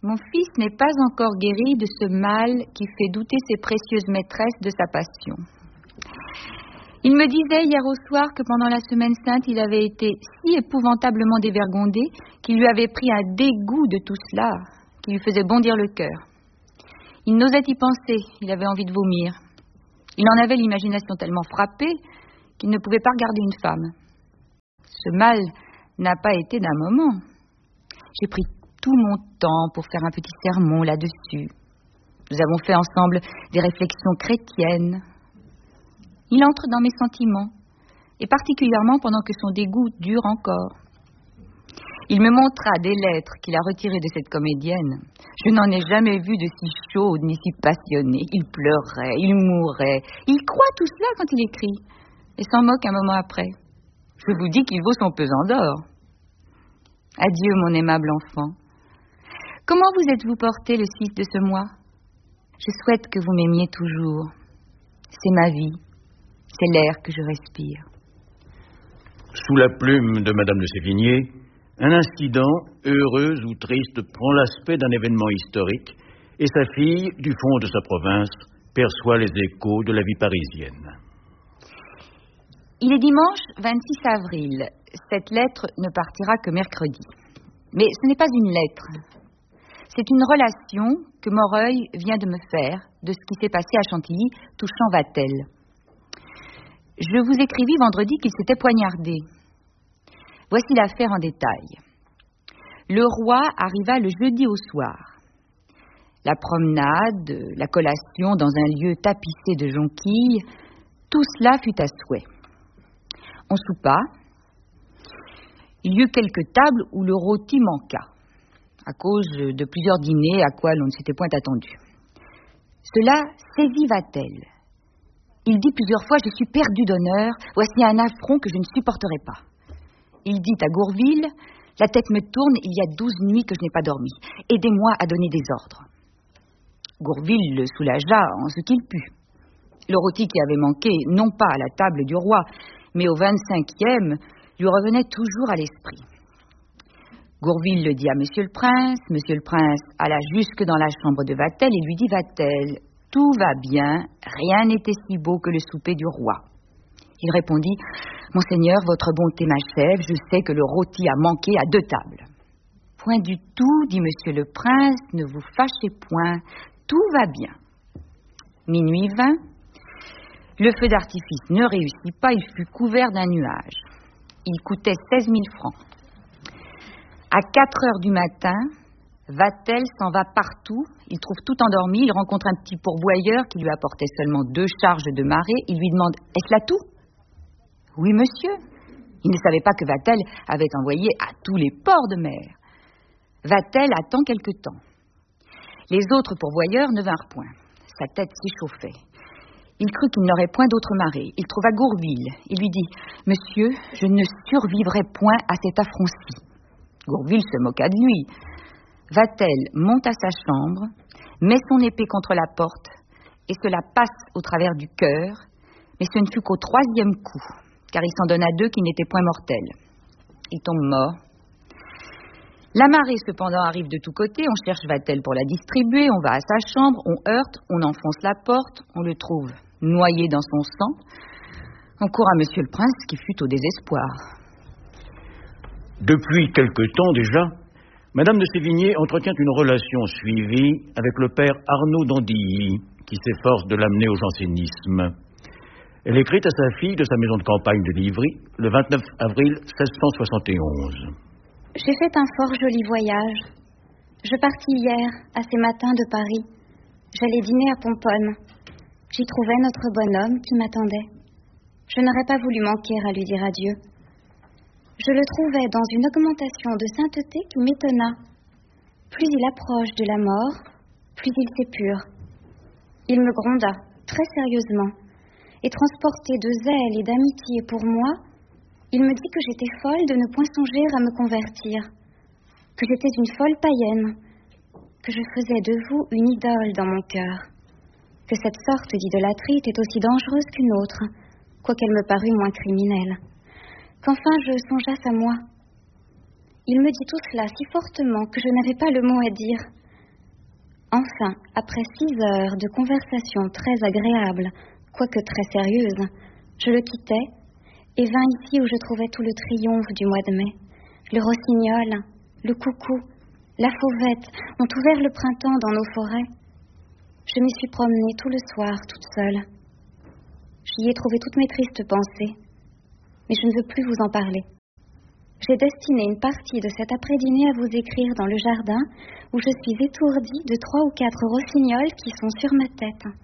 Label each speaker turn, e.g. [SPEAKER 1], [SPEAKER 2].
[SPEAKER 1] Mon fils n'est pas encore guéri de ce mal qui fait douter ses précieuses maîtresses de sa passion. Il me disait hier au soir que pendant la Semaine Sainte, il avait été si épouvantablement dévergondé qu'il lui avait pris un dégoût de tout cela, qui lui faisait bondir le cœur. Il n'osait y penser, il avait envie de vomir. Il en avait l'imagination tellement frappée qu'il ne pouvait pas regarder une femme. Ce mal n'a pas été d'un moment. J'ai pris tout mon temps pour faire un petit sermon là-dessus. Nous avons fait ensemble des réflexions chrétiennes. Il entre dans mes sentiments, et particulièrement pendant que son dégoût dure encore. Il me montra des lettres qu'il a retirées de cette comédienne. Je n'en ai jamais vu de si chaude ni si passionnée. Il pleurait, il mourait. Il croit tout cela quand il écrit, et s'en moque un moment après. Je vous dis qu'il vaut son pesant d'or. Adieu, mon aimable enfant. Comment vous êtes-vous porté le 6 de ce mois? Je souhaite que vous m'aimiez toujours. C'est ma vie. C'est l'air que je respire.
[SPEAKER 2] Sous la plume de Madame de Sévigné, un incident, heureux ou triste, prend l'aspect d'un événement historique et sa fille, du fond de sa province, perçoit les échos de la vie parisienne.
[SPEAKER 1] Il est dimanche 26 avril. Cette lettre ne partira que mercredi. Mais ce n'est pas une lettre. C'est une relation que Moreuil vient de me faire de ce qui s'est passé à Chantilly touchant Vatel. Je vous écrivis vendredi qu'il s'était poignardé. Voici l'affaire en détail. Le roi arriva le jeudi au soir. La promenade, la collation dans un lieu tapissé de jonquilles, tout cela fut à souhait. On soupa. Il y eut quelques tables où le rôti manqua, à cause de plusieurs dîners à quoi l'on ne s'était point attendu. Cela saisit Vatel. Il dit plusieurs fois « Je suis perdu d'honneur, voici un affront que je ne supporterai pas ». Il dit à Gourville « La tête me tourne, il y a 12 nuits que je n'ai pas dormi. Aidez-moi à donner des ordres ». Gourville le soulagea en ce qu'il put. Le rôti qui avait manqué, non pas à la table du roi, mais au 25e, lui revenait toujours à l'esprit. Gourville le dit à Monsieur le Prince alla jusque dans la chambre de Vatel et lui dit « Vatel, tout va bien, rien n'était si beau que le souper du roi. » Il répondit « Monseigneur, votre bonté m'achève, je sais que le rôti a manqué à 2 tables. » Point du tout, dit Monsieur le Prince, ne vous fâchez point, tout va bien. Minuit vint, le feu d'artifice ne réussit pas, il fut couvert d'un nuage. Il coûtait 16 000 francs. À 4 heures du matin, Vatel s'en va partout, il trouve tout endormi, il rencontre un petit pourvoyeur qui lui apportait seulement 2 charges de marée, il lui demande « Est-ce là tout ?» « Oui, monsieur. » Il ne savait pas que Vatel avait envoyé à tous les ports de mer. Vatel attend quelque temps. Les autres pourvoyeurs ne vinrent point. Sa tête s'échauffait. Il crut qu'il n'aurait point d'autre marée. Il trouva Gourville. Il lui dit « Monsieur, je ne survivrai point à cet affront-ci. » Gourville se moqua de lui. Vatel monte à sa chambre, met son épée contre la porte, et cela passe au travers du cœur, mais ce ne fut qu'au 3e coup, car il s'en donna 2 qui n'étaient point mortels. Il tombe mort. La marée, cependant, arrive de tous côtés. On cherche Vatel pour la distribuer. On va à sa chambre, on heurte, on enfonce la porte, on le trouve noyé dans son sang. On court à Monsieur le Prince, qui fut au désespoir.
[SPEAKER 2] Depuis quelque temps déjà, Madame de Sévigné entretient une relation suivie avec le père Arnaud d'Andilly, qui s'efforce de l'amener au jansénisme. Elle écrit à sa fille de sa maison de campagne de Livry, le 29 avril 1671.
[SPEAKER 3] J'ai fait un fort joli voyage. Je partis hier, assez matin de Paris. J'allais dîner à Pomponne. J'y trouvais notre bonhomme qui m'attendait. Je n'aurais pas voulu manquer à lui dire adieu. Je le trouvais dans une augmentation de sainteté qui m'étonna. Plus il approche de la mort, plus il s'épure. Il me gronda, très sérieusement, et transporté de zèle et d'amitié pour moi, il me dit que j'étais folle de ne point songer à me convertir, que j'étais une folle païenne, que je faisais de vous une idole dans mon cœur, que cette sorte d'idolâtrie était aussi dangereuse qu'une autre, quoiqu'elle me parût moins criminelle, qu'enfin je songeasse à moi. Il me dit tout cela si fortement que je n'avais pas le mot à dire. Enfin, après 6 heures de conversation très agréable, quoique très sérieuse, je le quittai et vins ici où je trouvais tout le triomphe du mois de mai. Le rossignol, le coucou, la fauvette ont ouvert le printemps dans nos forêts. Je m'y suis promenée tout le soir, toute seule. J'y ai trouvé toutes mes tristes pensées, mais je ne veux plus vous en parler. J'ai destiné une partie de cet après-dîner à vous écrire dans le jardin où je suis étourdie de 3 ou 4 rossignols qui sont sur ma tête.